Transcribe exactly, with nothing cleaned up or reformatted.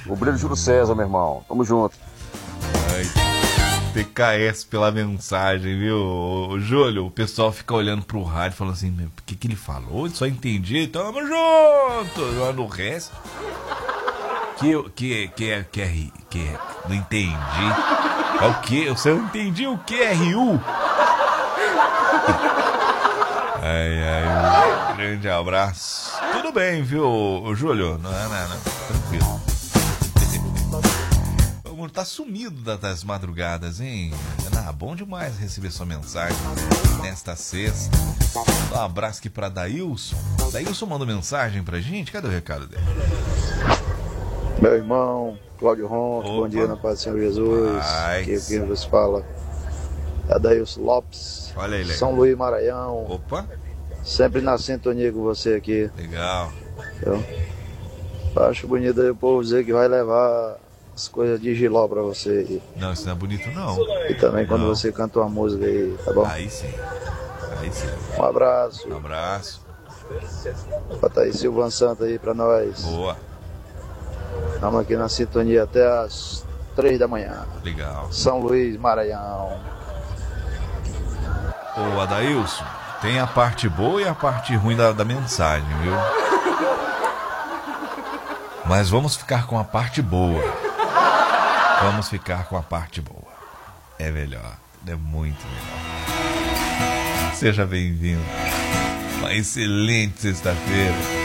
Obreiro Júlio César, meu irmão. Tamo junto. Ai, T K S pela mensagem, viu? Ô, Júlio, o pessoal fica olhando pro rádio falando assim, o que que ele falou? Eu só entendi, tamo junto! Lá no resto. Que, que, que, que, que, não entendi. É o que? Eu só entendi o que é R U. Ai, ai, um grande abraço. Tudo bem, viu, Júlio? Não, não, não, tranquilo. O mundo tá sumido das madrugadas, hein? Ah, bom demais receber sua mensagem nesta sexta. Dá um abraço aqui pra Daílson. Daílson mandou mensagem pra gente. Cadê o recado dele? Meu irmão, Cláudio Ronco, bom dia na paz do Senhor Jesus. Aqui quem vos fala é Daílson Lopes. Olha aí, São Luís, Maranhão. Opa. Sempre na sintonia com você aqui. Legal. Eu acho bonito aí o povo dizer que vai levar as coisas de giló pra você. Não, isso não é bonito não. E também quando não. você canta uma música aí, tá bom? Aí sim. Aí sim. Um abraço. Um abraço. Bota aí Silvan Santos aí pra nós. Boa. Estamos aqui na sintonia até as três da manhã. Legal. São Luís, Maranhão. Ô, Adailson, tem a parte boa e a parte ruim da, da mensagem, viu? Mas vamos ficar com a parte boa. Vamos ficar com a parte boa. É melhor. É muito melhor. Seja bem-vindo. Uma excelente sexta-feira.